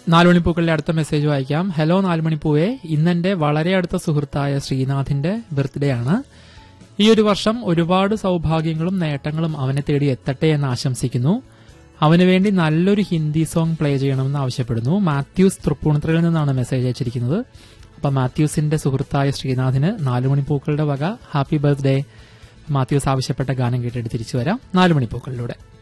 നാലുമണിപ്പൂക്കളുടെ അടുത്ത മെസ്സേജ് വായിക്കാം. ഹലോ നാലുമണിപ്പൂവേ, ഇന്നെന്റെ വളരെ അടുത്ത സുഹൃത്തായ ശ്രീനാഥിന്റെ ബർത്ത്ഡേ ആണ്. ഈ ഒരു വർഷം ഒരുപാട് സൗഭാഗ്യങ്ങളും നേട്ടങ്ങളും അവനെ തേടി എത്തട്ടെ എന്ന് ആശംസിക്കുന്നു. അവന് വേണ്ടി നല്ലൊരു ഹിന്ദി സോങ് പ്ലേ ചെയ്യണമെന്ന് ആവശ്യപ്പെടുന്നു. മാത്യൂസ് തൃപ്പൂണിത്തുറയിൽ നിന്നാണ് മെസ്സേജ് അയച്ചിരിക്കുന്നത്. അപ്പൊ മാത്യൂസിന്റെ സുഹൃത്തായ ശ്രീനാഥിന് നാലുമണിപ്പൂക്കളുടെ വക ഹാപ്പി ബർത്ത്ഡേ. മാത്യൂസ് ആവശ്യപ്പെട്ട ഗാനം കേട്ടിട്ട് തിരിച്ചു വരാം 4 മണിപ്പൂക്കളിലൂടെ.